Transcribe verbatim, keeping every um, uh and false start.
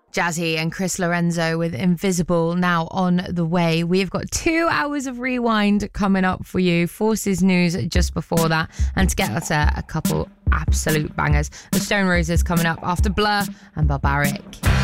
Jazzy and Chris Lorenzo with Invisible now on the way. We've got two hours of rewind coming up for you. Forces news just before that. And to get us a, a couple absolute bangers. The Stone Roses coming up after Blur and Barbaric.